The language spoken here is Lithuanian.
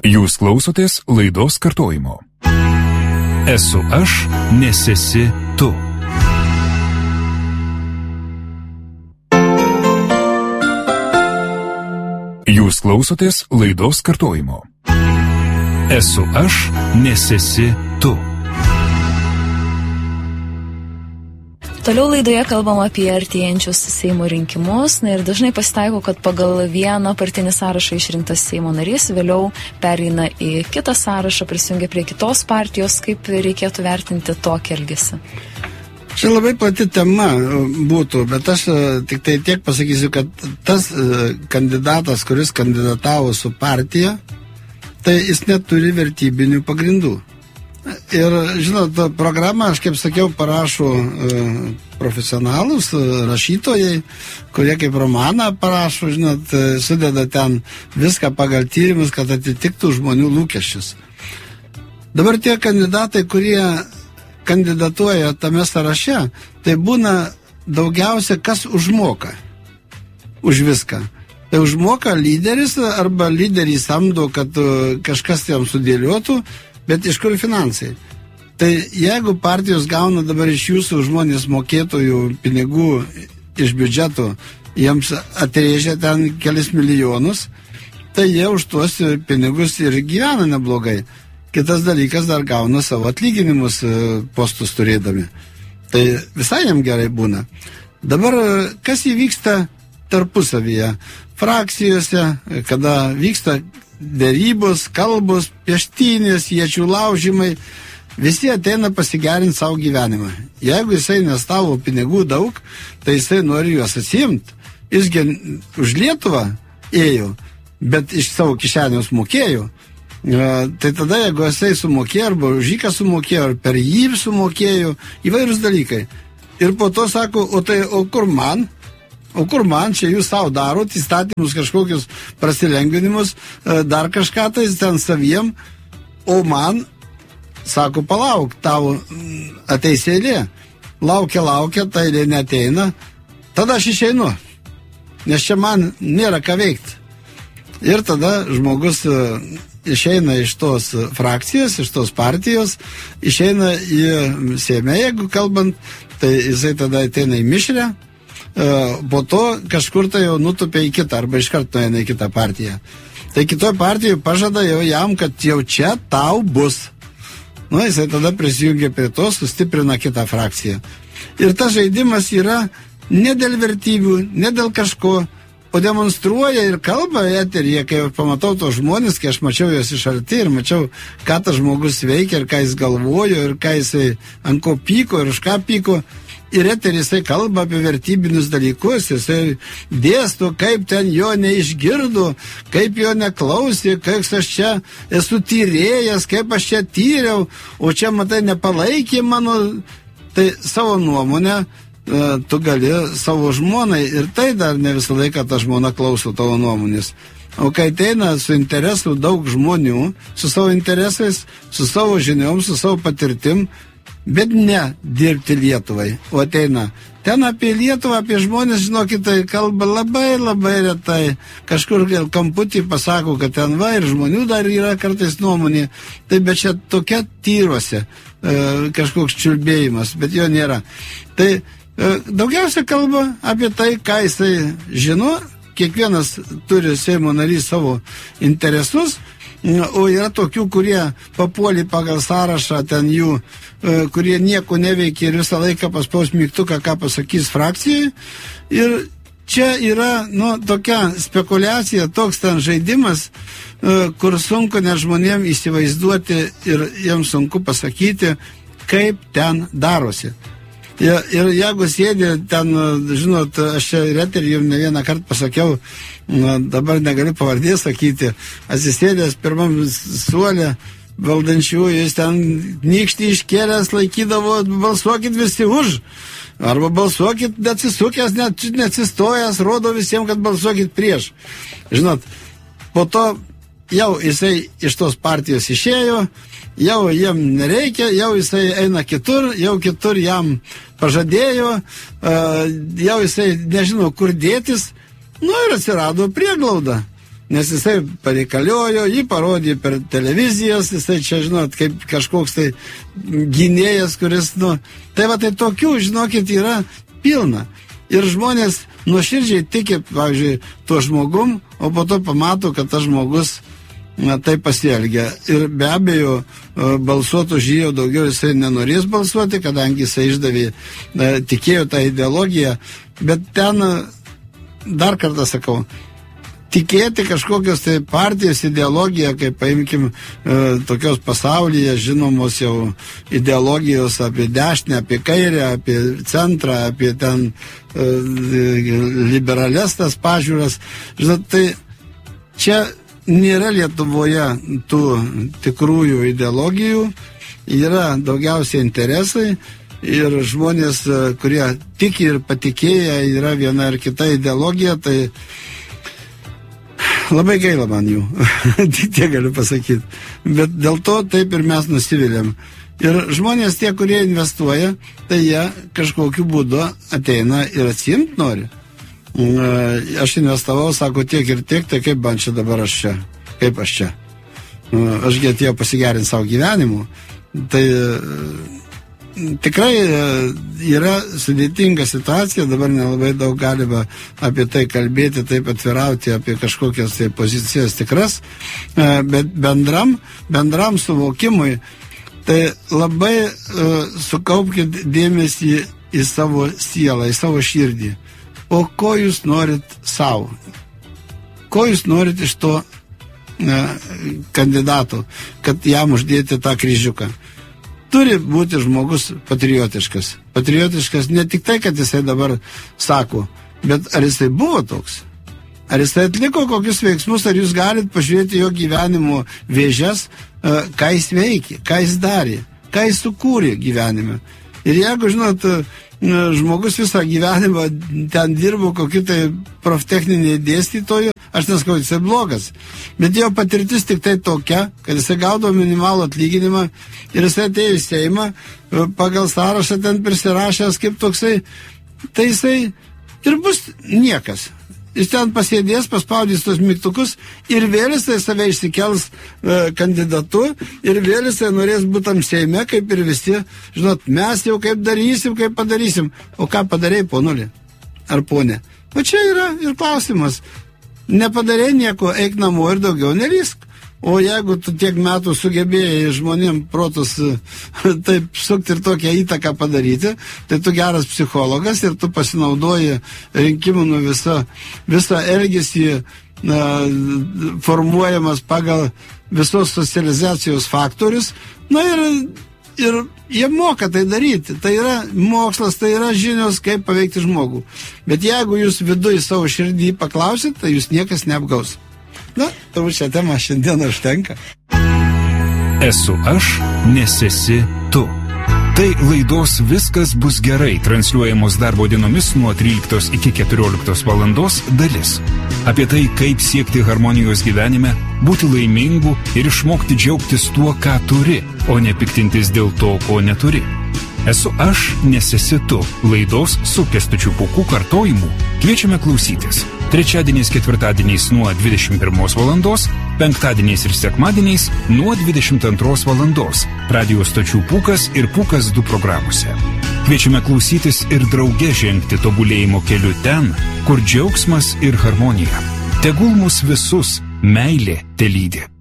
Jūs klausotės laidos kartojimo. Esu aš, nes esi tu. Jūs klausotės laidos kartojimo. Esu aš, nes esi tu. Toliau laidoje kalbam apie artėjančius Seimo rinkimus. Ir dažnai pasitaiko, kad pagal vieną partinį sąrašą išrinktas Seimo narys vėliau pereina į kitą sąrašą, prisijungia prie kitos partijos. Kaip reikėtų vertinti tokį elgesį? Čia labai plati tema būtų, bet aš tik tai tiek pasakysiu, kad tas kandidatas, kuris kandidatavo su partija, tai jis neturi vertybinių pagrindų. Ir, žinot, programą, aš kaip sakiau, parašo profesionalus, rašytojai, kurie kaip romaną parašo, žinot, sudeda ten viską pagal tyrimus, kad atitiktų žmonių lūkesčius. Dabar tie kandidatai, kurie kandidatuoja tame sąraše, tai būna daugiausia, kas užmoka už viską. Tai užmoka lyderis arba lyderį samdo, kad kažkas jam sudėliotų. Bet iš kur finansai? Tai jeigu partijos gauna dabar iš jūsų žmonės mokėtojų pinigų iš biudžeto, jiems atrėžia ten kelis milijonus, tai jie už tuos pinigus ir gyvena neblogai. Kitas dalykas, dar gauna savo atlyginimus postus turėdami. Tai visai jam gerai būna. Dabar kas įvyksta tarpusavyje? Frakcijose, kada vyksta dėrybos, kalbos, peštynės, iečių laužymai, visi ateina pasigerinti savo gyvenimą. Jeigu jisai nestavo pinigų daug, tai jisai nori juos atsiimti. Jisgi už Lietuvą ėjo, bet iš savo kišeniaus mokėjo. Tai tada, jeigu jisai sumokėjo, arba už jį sumokėjo, ar per jį sumokėjo, įvairūs dalykai. Ir po to sako, o kur man? O kur man, čia jūs savo darot, įstatymus kažkokius prasilengvinimus, dar kažką tai ten saviem, o man, sako, palauk, tavo ateis eilė. Laukia, ta eilė neteina, tada aš išeinu, nes čia man nėra ką veikti. Ir tada žmogus išeina iš tos frakcijos, iš tos partijos, išeina į Seimą, jeigu kalbant, tai jisai tada ateina į mišrę, po to kažkur tai jau nutupia į kitą arba iš karto eina į kitą partiją. Tai kitoj partijoje pažada jau jam, kad jau čia tau bus. Jisai tada prisijungia prie to, sustiprina kitą frakciją. Ir tas žaidimas yra ne dėl vertybių, ne dėl kažko, o demonstruoja ir kalba eteryje, kai pamatau tos žmonės, kai aš mačiau juos iš arti ir mačiau, ką tas žmogus veikia ir ką jis galvojo ir ką jisai ant ko pyko ir už ką pyko. Ir eterį jisai kalba apie vertybinius dalykus, jisai dėsto, kaip ten jo neišgirdo, kaip jo neklausė, kaip aš čia esu tyrėjas, kaip aš čia tyriau, o čia, matai, nepalaikė mano. Tai savo nuomonę tu gali savo žmonai ir tai dar ne visą laiką ta žmona klauso tavo nuomonės. O kai ateina su interesu daug žmonių, su savo interesais, su savo žiniom, su savo patirtim, bet ne dirbti Lietuvai, o ateina ten apie Lietuvą, apie žmonės, žinokit, tai kalba labai retai, kažkur kamputį pasako, kad ten va ir žmonių dar yra kartais nuomonė, tai bet čia tokia tyruose kažkoks čiulbėjimas, bet jo nėra. Tai daugiausia kalba apie tai, ką jisai žino, kiekvienas turi Seimo narys savo interesus, o yra tokių, kurie papuolė pagal sąrašą, ten jų, kurie nieko neveikia ir visą laiką paspaus mygtuką, ką pasakys frakcijai. Ir čia yra, tokia spekulacija, toks ten žaidimas, kur sunku net žmonėm įsivaizduoti ir jiems sunku pasakyti, kaip ten darosi. Ir jeigu sėdė ten, žinot, aš čia eterį jums ne vieną kartą pasakiau, dabar negaliu pavardės sakyti, atsisėdęs pirmam suolė valdančiųjų, jis ten nykštį iškėlęs laikydavo, balsuokit visi už, arba balsuokit neatsisukęs, neatsistojęs, rodo visiems, kad balsuokit prieš. Žinot, po to jau jisai iš tos partijos išėjo, jau jam nereikia, jau jisai eina kitur, jau kitur jam pažadėjo, jau jisai nežino kur dėtis, ir atsirado prieglauda. nes jisai pareikaliojo, jį parodė per televizijas, jisai čia, žinot, kaip kažkoks tai gynėjas, kuris, tai va, tai tokių, žinokit, yra pilna. Ir žmonės nuoširdžiai tiki, pavyzdžiui, tuo žmogum, o po to pamato, kad tas žmogus tai pasielgia. Ir be abejo, balsuotų už jį jau daugiau jisai nenorės balsuoti, kadangi jisai išdavė, tikėjo tą ideologiją. Bet ten, dar kartą sakau, tikėti kažkokios tai partijos ideologiją, kaip paimkim tokios pasaulyje žinomos jau ideologijos apie dešinę, apie kairę, apie centrą, apie ten liberales tas pažiūras. Žinot, tai čia nėra Lietuvoje tų tikrųjų ideologijų, yra daugiausiai interesai ir žmonės, kurie tiki ir patikėję yra viena ar kita ideologija, tai labai gaila man jų, tik tiek galiu pasakyti. Bet dėl to taip ir mes nusiviliam. Ir žmonės tie, kurie investuoja, tai jie kažkokiu būdu ateina ir atsiimt nori. Aš investavau, sako, tiek ir tiek, tai kaip man čia dabar aš čia? Kaip aš čia? Ašgi atėjau pasigerinti savo gyvenimu. Tai tikrai yra sudėtinga situacija, dabar nelabai daug galima apie tai kalbėti, taip atvirauti apie kažkokias tai pozicijas tikras, bet bendram suvokimui, tai labai sukaupkite dėmesį į savo sielą, į savo širdį. O ko jūs norit savo? Ko jūs norit iš to kandidato, kad jam uždėti tą kryžiuką? Turi būti žmogus patriotiškas. Patriotiškas ne tik tai, kad jisai dabar sako, bet ar jisai buvo toks? Ar jisai atliko kokius veiksmus, ar jūs galit pažiūrėti jo gyvenimo vėžes, ką jis veikė, ką jis darė, ką jis sukūrė gyvenime. Ir jeigu, žinot, žmogus visą gyvenimą ten dirbo kokiu tai proftechninį dėstytoju, aš nesakau, jisai blogas, bet jo patirtis tik tai tokia, kad jisai gaudo minimalų atlyginimą ir jisai atėjo į Seimą, pagal sąrašą ten prisirašęs kaip toksai, tai jisai ir bus niekas. Jis ten pasėdės, paspaudys tos mygtukus ir vėl jisai save išsikels kandidatu ir vėl jisai norės būtam Seime, kaip ir visi. Žinot, mes jau kaip darysim, kaip padarysim. O ką padarei, ponuli? Ar ponė? O čia yra ir klausimas. Nepadarei nieko, eik namo ir daugiau nelysk. O jeigu tu tiek metų sugebėjai žmonėm protus taip sukti ir tokią įtaką padaryti, tai tu geras psichologas ir tu pasinaudoji rinkimų visą elgesį formuojamas pagal visos socializacijos faktorius. Na ir jie moka tai daryti. Tai yra mokslas, tai yra žinios, kaip paveikti žmogų. Bet jeigu jūs viduj savo širdį paklausit, tai jūs niekas neapgaus. Na, turbūt šią temą šiandien užtenka. Esu aš, nes esi tu. Tai laidos Viskas bus gerai transliuojamos darbo dienomis nuo 13 iki 14 valandos dalis. Apie tai, kaip siekti harmonijos gyvenime, būti laimingu ir išmokti džiaugtis tuo, ką turi, o ne piktintis dėl to, ko neturi. Esu aš, nes esi tu. Laidos su Kęstučiu Pūku kartojimu kviečiame klausytis. Trečiadieniais, ketvirtadieniais nuo 21 valandos, penktadieniais ir sekmadieniais nuo 22 valandos. Radio stočių Pūkas ir Pūkas 2 programuose. Kviečiame klausytis ir drauge žengti tobulėjimo keliu ten, kur džiaugsmas ir harmonija. Tegul mus visus meilė telydi.